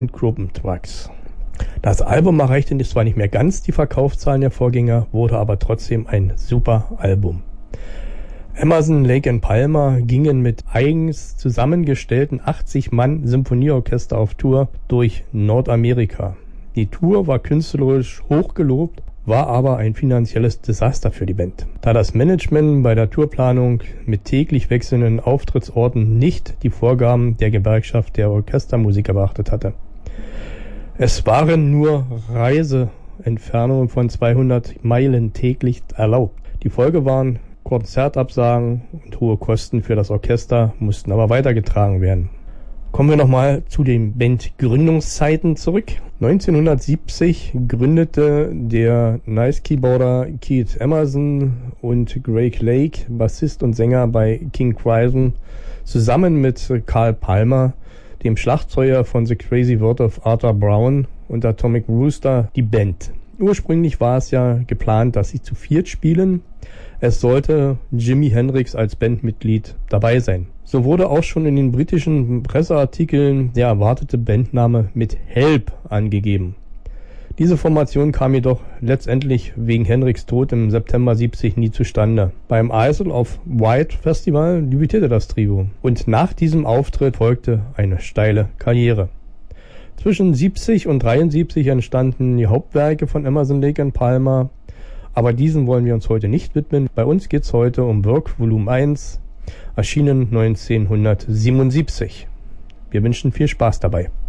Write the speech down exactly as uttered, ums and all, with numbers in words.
Gruppentrucks. Das Album erreichte zwar nicht mehr ganz die Verkaufszahlen der Vorgänger, wurde aber trotzdem ein super Album. Emerson, Lake and Palmer gingen mit eigens zusammengestellten achtzig Mann Symphonieorchester auf Tour durch Nordamerika. Die Tour war künstlerisch hochgelobt, war aber ein finanzielles Desaster für die Band, da das Management bei der Tourplanung mit täglich wechselnden Auftrittsorten nicht die Vorgaben der Gewerkschaft der Orchestermusiker beachtet hatte. Es waren nur Reiseentfernungen von zweihundert Meilen täglich erlaubt. Die Folge waren Konzertabsagen und hohe Kosten für das Orchester, mussten aber weitergetragen werden. Kommen wir nochmal zu den Bandgründungszeiten zurück. neunzehnhundertsiebzig gründete der Nice-Keyboarder Keith Emerson und Greg Lake, Bassist und Sänger bei King Crimson, zusammen mit Carl Palmer, dem Schlagzeuger von The Crazy World of Arthur Brown und Atomic Rooster, die Band. Ursprünglich war es ja geplant, dass sie zu viert spielen. Es sollte Jimi Hendrix als Bandmitglied dabei sein. So wurde auch schon in den britischen Presseartikeln der erwartete Bandname mit Help angegeben. Diese Formation kam jedoch letztendlich wegen Hendrix' Tod im September siebzig nie zustande. Beim Isle of Wight Festival debütierte das Trio und nach diesem Auftritt folgte eine steile Karriere. Zwischen siebzig und dreiundsiebzig entstanden die Hauptwerke von Emerson, Lake and Palmer, aber diesen wollen wir uns heute nicht widmen. Bei uns geht's heute um Work Volume eins, erschienen neunzehnhundertsiebenundsiebzig. Wir wünschen viel Spaß dabei.